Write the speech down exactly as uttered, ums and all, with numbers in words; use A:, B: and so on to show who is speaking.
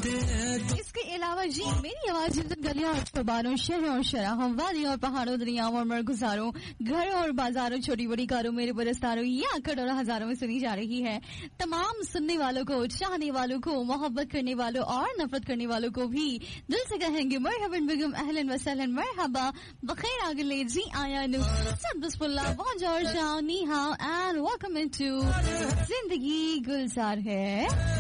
A: इसके अलावा जी मेरी आवाज गलियों और चौबारों, शहरों और शराहों, वादियों और पहाड़ों, दरियाओं और मरगुजारों, घरों और बाजारों, छोटी बड़ी कारों, मेरे बरस्तारों या करोड़ों हजारों में सुनी जा रही है। तमाम सुनने वालों को, चाहने वालों को, मोहब्बत करने वालों और नफरत करने वालों को भी दिल से कहेंगे मरहबन बिकुम, अहलन व सहलन, मरहबा, बखैर आगले जी आया नु सब बिस्मिल्लाह, बोंजोर, नी हाउ एंड वेलकम टू जिंदगी गुलजार है।